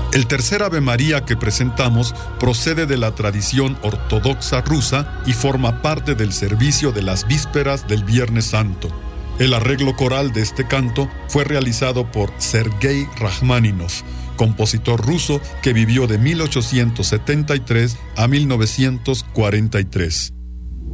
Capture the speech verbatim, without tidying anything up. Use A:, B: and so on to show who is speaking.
A: El tercer Ave María que presentamos procede de la tradición ortodoxa rusa y forma parte del servicio de las vísperas del Viernes Santo. El arreglo coral de este canto fue realizado por Sergei Rachmaninov, compositor ruso que vivió de mil ochocientos setenta y tres a mil novecientos cuarenta y tres.